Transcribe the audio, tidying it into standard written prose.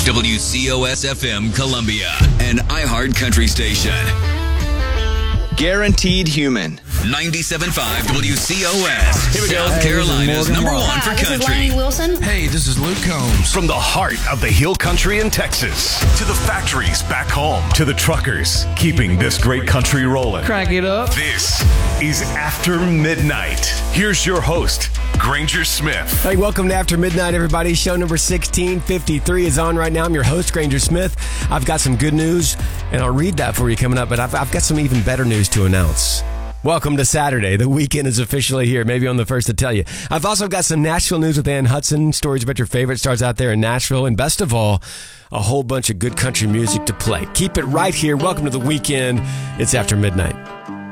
WCOS-FM Columbia, an iHeart country station. Guaranteed Human. 97.5 WCOS. Here we go. South Carolina's number one for country. This is Lainey Wilson. Hey, this is Luke Combs. From the heart of the hill country in Texas to the factories back home to the truckers keeping this great country rolling. Crank it up. This is After Midnight. Here's your host, Granger Smith. Hey, welcome to After Midnight, everybody. Show number 1653 is on right now. I'm your host, Granger Smith. I've got some good news, and I'll read that for you coming up, but I've got some even better news to announce. Welcome to Saturday. The weekend is officially here. Maybe I'm the first to tell you. I've also got some Nashville news with Ann Hudson, stories about your favorite stars out there in Nashville, and best of all, a whole bunch of good country music to play. Keep it right here. Welcome to the weekend. It's After Midnight.